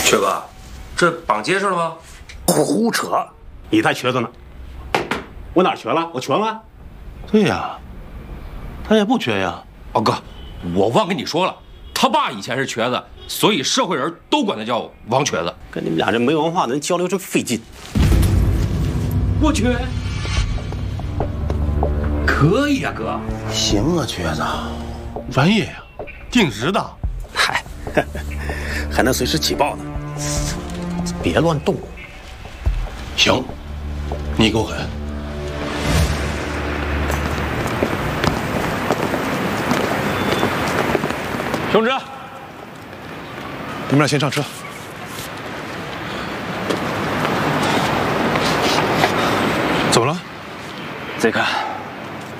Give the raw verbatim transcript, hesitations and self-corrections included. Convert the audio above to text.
瘸子，这绑结实了吗？ 胡扯！你才瘸子呢！我哪瘸了？我瘸了？ 对呀，他也不瘸呀。 哦哥，我忘跟你说了，他爸以前是瘸子，所以社会人都管他叫王瘸子。 跟你们俩这没文化的人交流真费劲。 我瘸，可以啊哥。 行啊，瘸子，专业呀，定时的。 嗨，还能随时起爆呢。别乱动。 行，你够狠。 兄弟，你们俩先上车。 怎么了？ 再看。